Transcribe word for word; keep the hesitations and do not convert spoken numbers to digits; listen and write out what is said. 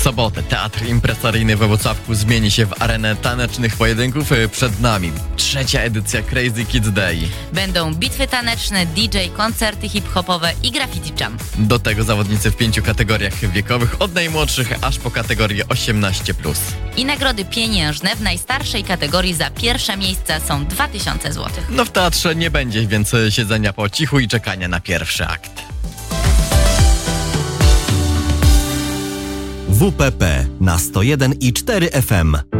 sobotę Teatr Impresaryjny we Włocławku zmieni się w arenę tanecznych pojedynków. Przed nami trzecia edycja Crazy Kids Day. Będą bitwy taneczne, D J, koncerty hip-hopowe i graffiti jam. Do tego zawodnicy w pięciu kategoriach wiekowych, od najmłodszych aż po kategorię osiemnaście plus. I nagrody pieniężne w najstarszej kategorii za pierwsze miejsca są dwa tysiące złotych. No w teatrze nie będzie więc siedzenia po cichu i czekania na pierwszy akt. W P P na sto jeden i cztery F M.